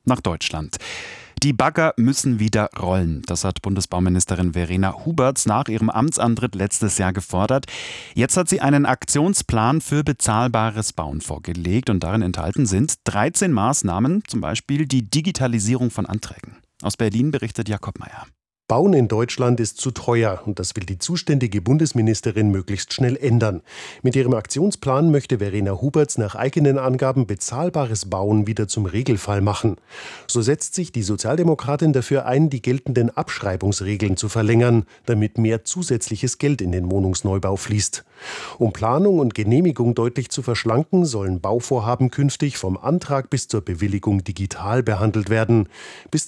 nach Deutschland. Die Bagger müssen wieder rollen. Das hat Bundesbauministerin Verena Huberts nach ihrem Amtsantritt letztes Jahr gefordert. Jetzt hat sie einen Aktionsplan für bezahlbares Bauen vorgelegt und darin enthalten sind 13 Maßnahmen, zum Beispiel die Digitalisierung von Anträgen. Aus Berlin berichtet Jakob Meyer. Bauen in Deutschland ist zu teuer und das will die zuständige Bundesministerin möglichst schnell ändern. Mit ihrem Aktionsplan möchte Verena Huberts nach eigenen Angaben bezahlbares Bauen wieder zum Regelfall machen. So setzt sich die Sozialdemokratin dafür ein, die geltenden Abschreibungsregeln zu verlängern, damit mehr zusätzliches Geld in den Wohnungsneubau fließt. Um Planung und Genehmigung deutlich zu verschlanken, sollen Bauvorhaben künftig vom Antrag bis zur Bewilligung digital behandelt werden. Bis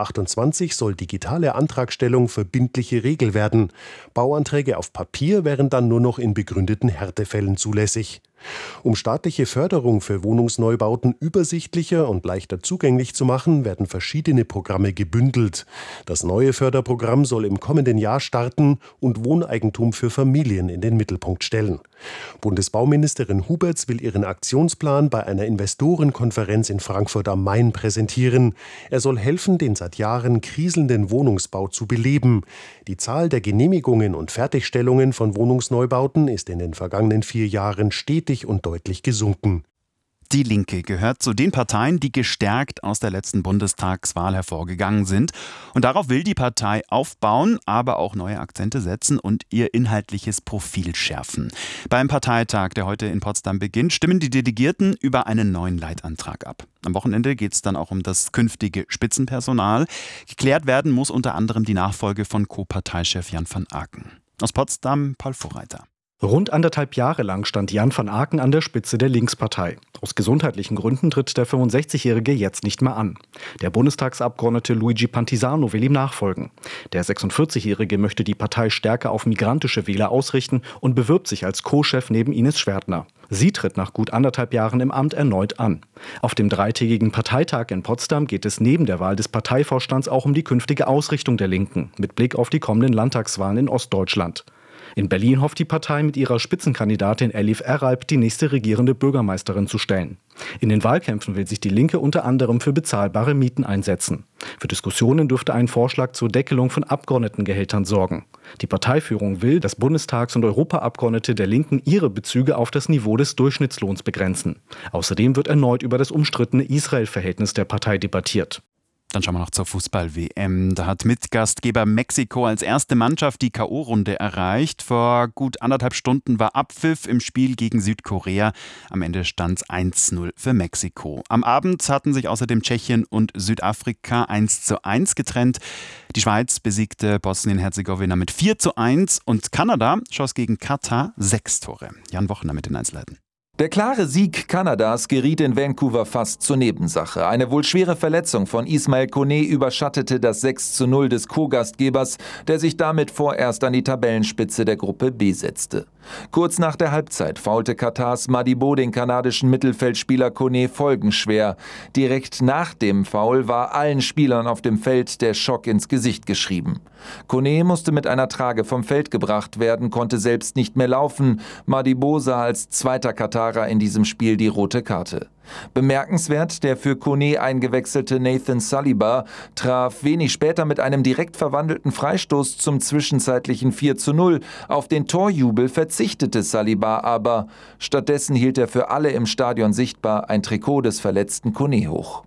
2028 soll digitale Antragstellung verbindliche Regel werden. Bauanträge auf Papier wären dann nur noch in begründeten Härtefällen zulässig. Um staatliche Förderung für Wohnungsneubauten übersichtlicher und leichter zugänglich zu machen, werden verschiedene Programme gebündelt. Das neue Förderprogramm soll im kommenden Jahr starten und Wohneigentum für Familien in den Mittelpunkt stellen. Bundesbauministerin Huberts will ihren Aktionsplan bei einer Investorenkonferenz in Frankfurt am Main präsentieren. Er soll helfen, den seit Jahren kriselnden Wohnungsbau zu beleben. Die Zahl der Genehmigungen und Fertigstellungen von Wohnungsneubauten ist in den vergangenen 4 Jahren stetig und deutlich gesunken. Die Linke gehört zu den Parteien, die gestärkt aus der letzten Bundestagswahl hervorgegangen sind. Und darauf will die Partei aufbauen, aber auch neue Akzente setzen und ihr inhaltliches Profil schärfen. Beim Parteitag, der heute in Potsdam beginnt, stimmen die Delegierten über einen neuen Leitantrag ab. Am Wochenende geht es dann auch um das künftige Spitzenpersonal. Geklärt werden muss unter anderem die Nachfolge von Co-Parteichef Jan van Aken. Aus Potsdam, Paul Vorreiter. Rund 1,5 Jahre lang stand Jan van Aken an der Spitze der Linkspartei. Aus gesundheitlichen Gründen tritt der 65-Jährige jetzt nicht mehr an. Der Bundestagsabgeordnete Luigi Pantisano will ihm nachfolgen. Der 46-Jährige möchte die Partei stärker auf migrantische Wähler ausrichten und bewirbt sich als Co-Chef neben Ines Schwertner. Sie tritt nach gut 1,5 Jahren im Amt erneut an. Auf dem 3-tägigen Parteitag in Potsdam geht es neben der Wahl des Parteivorstands auch um die künftige Ausrichtung der Linken mit Blick auf die kommenden Landtagswahlen in Ostdeutschland. In Berlin hofft die Partei mit ihrer Spitzenkandidatin Elif Eralp die nächste regierende Bürgermeisterin zu stellen. In den Wahlkämpfen will sich die Linke unter anderem für bezahlbare Mieten einsetzen. Für Diskussionen dürfte ein Vorschlag zur Deckelung von Abgeordnetengehältern sorgen. Die Parteiführung will, dass Bundestags- und Europaabgeordnete der Linken ihre Bezüge auf das Niveau des Durchschnittslohns begrenzen. Außerdem wird erneut über das umstrittene Israel-Verhältnis der Partei debattiert. Dann schauen wir noch zur Fußball-WM. Da hat Mitgastgeber Mexiko als erste Mannschaft die K.O.-Runde erreicht. Vor gut 1,5 Stunden war Abpfiff im Spiel gegen Südkorea. Am Ende stand es 1:0 für Mexiko. Am Abend hatten sich außerdem Tschechien und Südafrika 1:1 getrennt. Die Schweiz besiegte Bosnien-Herzegowina mit 4:1 und Kanada schoss gegen Katar 6 Tore. Jan Wochner mit den Einzelheiten. Der klare Sieg Kanadas geriet in Vancouver fast zur Nebensache. Eine wohl schwere Verletzung von Ismail Koné überschattete das 6:0 des Co-Gastgebers, der sich damit vorerst an die Tabellenspitze der Gruppe B setzte. Kurz nach der Halbzeit faulte Katars Madibo den kanadischen Mittelfeldspieler Koné folgenschwer. Direkt nach dem Foul war allen Spielern auf dem Feld der Schock ins Gesicht geschrieben. Koné musste mit einer Trage vom Feld gebracht werden, konnte selbst nicht mehr laufen. Madibo sah als zweiter Katarer in diesem Spiel die rote Karte. Bemerkenswert, der für Koné eingewechselte Nathan Saliba traf wenig später mit einem direkt verwandelten Freistoß zum zwischenzeitlichen 4:0. Auf den Torjubel verzichtete Saliba aber. Stattdessen hielt er für alle im Stadion sichtbar ein Trikot des verletzten Koné hoch.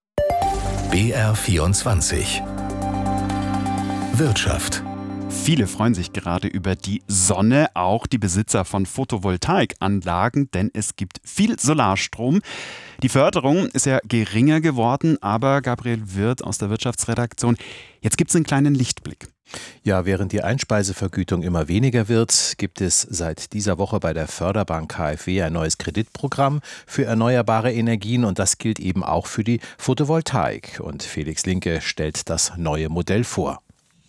BR24 Wirtschaft. Viele freuen sich gerade über die Sonne, auch die Besitzer von Photovoltaikanlagen, denn es gibt viel Solarstrom. Die Förderung ist ja geringer geworden, aber Gabriel Wirth aus der Wirtschaftsredaktion, jetzt gibt es einen kleinen Lichtblick. Ja, während die Einspeisevergütung immer weniger wird, gibt es seit dieser Woche bei der Förderbank KfW ein neues Kreditprogramm für erneuerbare Energien und das gilt eben auch für die Photovoltaik. Und Felix Linke stellt das neue Modell vor.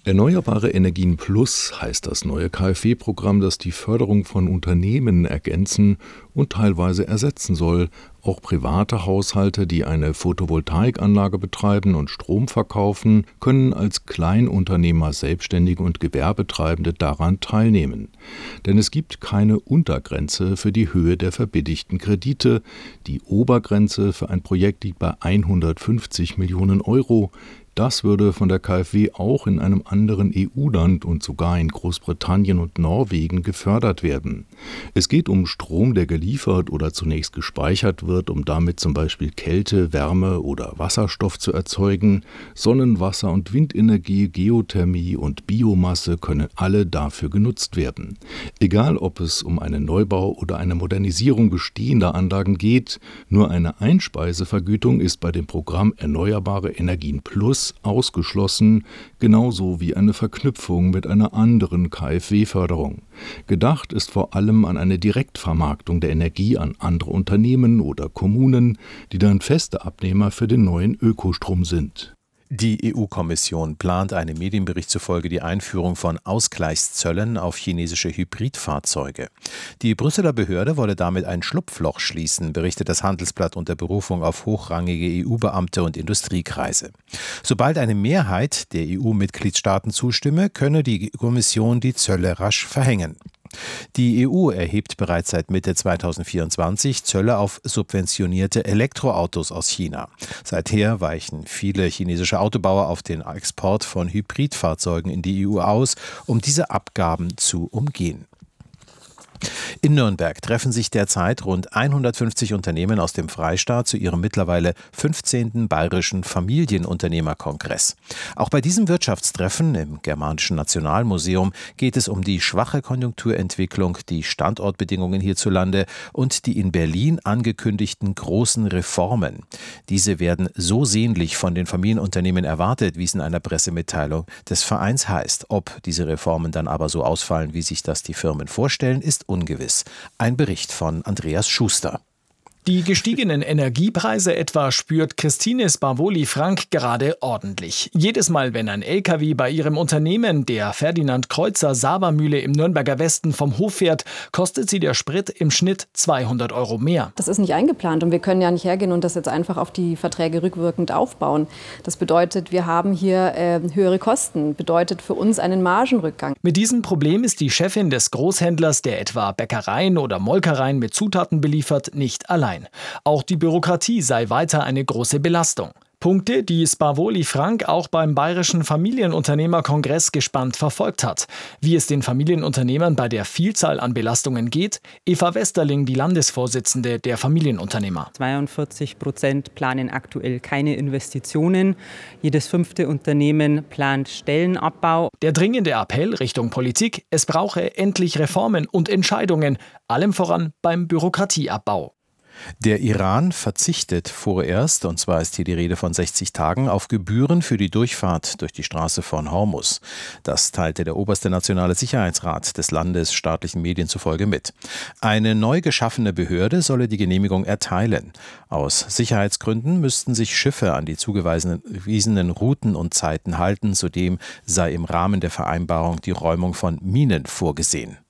Erneuerbare Energien Plus heißt das neue KfW-Programm, das die Förderung von Unternehmen ergänzen und teilweise ersetzen soll. Auch private Haushalte, die eine Photovoltaikanlage betreiben und Strom verkaufen, können als Kleinunternehmer, Selbstständige und Gewerbetreibende daran teilnehmen. Denn es gibt keine Untergrenze für die Höhe der verbilligten Kredite. Die Obergrenze für ein Projekt liegt bei 150 Millionen Euro. Das würde von der KfW auch in einem anderen EU-Land und sogar in Großbritannien und Norwegen gefördert werden. Es geht um Strom, der geliefert oder zunächst gespeichert wird, um damit zum Beispiel Kälte, Wärme oder Wasserstoff zu erzeugen. Sonnen-, Wasser- und Windenergie, Geothermie und Biomasse können alle dafür genutzt werden. Egal, ob es um einen Neubau oder eine Modernisierung bestehender Anlagen geht, nur eine Einspeisevergütung ist bei dem Programm Erneuerbare Energien Plus ausgeschlossen, genauso wie eine Verknüpfung mit einer anderen KfW-Förderung. Gedacht ist vor allem an eine Direktvermarktung der Energie an andere Unternehmen oder Kommunen, die dann feste Abnehmer für den neuen Ökostrom sind. Die EU-Kommission plant einem Medienbericht zufolge die Einführung von Ausgleichszöllen auf chinesische Hybridfahrzeuge. Die Brüsseler Behörde wolle damit ein Schlupfloch schließen, berichtet das Handelsblatt unter Berufung auf hochrangige EU-Beamte und Industriekreise. Sobald eine Mehrheit der EU-Mitgliedstaaten zustimme, könne die Kommission die Zölle rasch verhängen. Die EU erhebt bereits seit Mitte 2024 Zölle auf subventionierte Elektroautos aus China. Seither weichen viele chinesische Autobauer auf den Export von Hybridfahrzeugen in die EU aus, um diese Abgaben zu umgehen. In Nürnberg treffen sich derzeit rund 150 Unternehmen aus dem Freistaat zu ihrem mittlerweile 15. Bayerischen Familienunternehmerkongress. Auch bei diesem Wirtschaftstreffen im Germanischen Nationalmuseum geht es um die schwache Konjunkturentwicklung, die Standortbedingungen hierzulande und die in Berlin angekündigten großen Reformen. Diese werden so sehnlich von den Familienunternehmen erwartet, wie es in einer Pressemitteilung des Vereins heißt. Ob diese Reformen dann aber so ausfallen, wie sich das die Firmen vorstellen, ist ungewiss. Ein Bericht von Andreas Schuster. Die gestiegenen Energiepreise etwa spürt Christine Sparvoli-Frank gerade ordentlich. Jedes Mal, wenn ein LKW bei ihrem Unternehmen, der Ferdinand Kreuzer Sabermühle im Nürnberger Westen, vom Hof fährt, kostet sie der Sprit im Schnitt 200 € mehr. Das ist nicht eingeplant und wir können ja nicht hergehen und das jetzt einfach auf die Verträge rückwirkend aufbauen. Das bedeutet, wir haben hier höhere Kosten, bedeutet für uns einen Margenrückgang. Mit diesem Problem ist die Chefin des Großhändlers, der etwa Bäckereien oder Molkereien mit Zutaten beliefert, nicht allein. Auch die Bürokratie sei weiter eine große Belastung. Punkte, die Sparvoli-Frank auch beim Bayerischen Familienunternehmerkongress gespannt verfolgt hat. Wie es den Familienunternehmern bei der Vielzahl an Belastungen geht, Eva Westerling, die Landesvorsitzende der Familienunternehmer. 42% planen aktuell keine Investitionen. Jedes 5. Unternehmen plant Stellenabbau. Der dringende Appell Richtung Politik, es brauche endlich Reformen und Entscheidungen, allem voran beim Bürokratieabbau. Der Iran verzichtet vorerst, und zwar ist hier die Rede von 60 Tagen, auf Gebühren für die Durchfahrt durch die Straße von Hormuz. Das teilte der oberste nationale Sicherheitsrat des Landes staatlichen Medien zufolge mit. Eine neu geschaffene Behörde solle die Genehmigung erteilen. Aus Sicherheitsgründen müssten sich Schiffe an die zugewiesenen Routen und Zeiten halten. Zudem sei im Rahmen der Vereinbarung die Räumung von Minen vorgesehen.